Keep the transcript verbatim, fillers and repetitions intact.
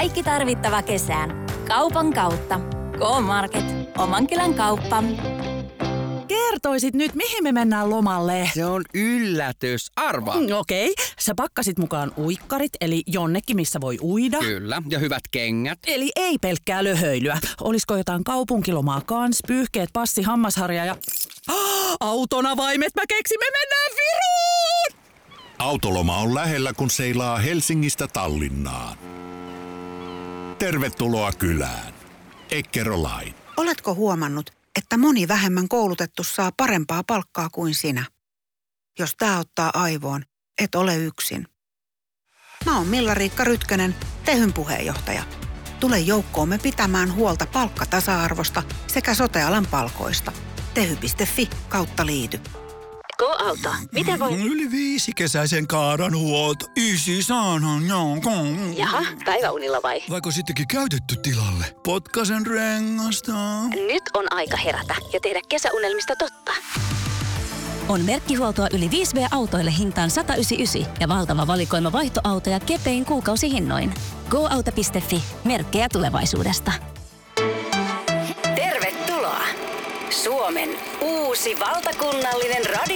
Kaikki tarvittava kesään. Kaupan kautta. K-Market. Oman kylän kauppa. Kertoisit nyt, mihin me mennään lomalle? Se on yllätys. Arvaa. Mm, Okei, okay. Sä pakkasit mukaan uikkarit, eli jonnekin, missä voi uida. Kyllä, ja hyvät kengät. Eli ei pelkkää löhöilyä. Olisiko jotain kaupunkilomaa kans, pyyhkeet, passi, hammasharja ja... Oh, autonavaimet, mä keksin, me mennään Viroon! Autoloma on lähellä, kun seilaa Helsingistä Tallinnaan. Tervetuloa kylään. Eckerö Line. Oletko huomannut, että moni vähemmän koulutettu saa parempaa palkkaa kuin sinä? Jos tää ottaa aivoon, et ole yksin. Mä oon Milla-Riikka Rytkönen, Tehyn puheenjohtaja. Tule joukkoomme pitämään huolta palkkatasa-arvosta sekä sote-alan palkoista. Tehy piste fi kautta liity. Go-auto. Miten voi... Yli viisi kesäisen kaaran huolto. Ysi saanhan jonkun. Jaha, päiväunilla vai? Vaiko sittenkin käytetty tilalle? Potkasen rengasta. Nyt on aika herätä ja tehdä kesäunelmista totta. On merkkihuoltoa yli viisi vuotiaille hintaan sata yhdeksänkymmentäyhdeksän ja valtava valikoima vaihtoautoja kepein kuukausihinnoin. go auto piste fi. Merkkejä tulevaisuudesta. Tervetuloa! Suomen uusi valtakunnallinen radio.